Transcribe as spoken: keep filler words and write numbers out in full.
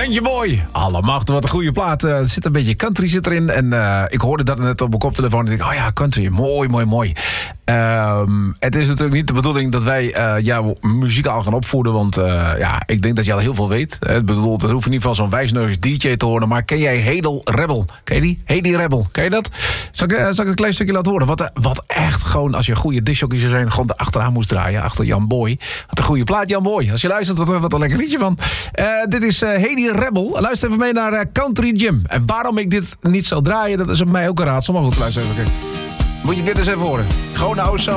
Jantje Boy. Allemachtig, wat een goede plaat. Uh, er zit een beetje country zit erin. En uh, ik hoorde dat net op mijn koptelefoon. En ik dacht, oh ja, country. Mooi, mooi, mooi. Um, het is natuurlijk niet de bedoeling dat wij uh, jou muzikaal gaan opvoeden. Want uh, ja, ik denk dat je al heel veel weet. Het bedoelt, het hoeft in ieder geval zo'n wijsneus D J te horen. Maar ken jij Hedel Rebel? Ken je die? Hedy Rebel. Ken je dat? Zal ik, uh, zal ik een klein stukje laten horen? Wat, uh, wat echt gewoon, als je een goede discjockey zou zijn, gewoon erachteraan moest draaien. Achter Jan Boy. Wat een goede plaat, Jan Boy. Als je luistert, wat, wat een lekker liedje van. Uh, dit is uh, Hedy Rebel. Luister even mee naar uh, Country Jim. En waarom ik dit niet zal draaien, dat is op mij ook een raadsel. Maar goed, luister even. Kijk. Moet je dit eens even horen. Gewoon nou zo.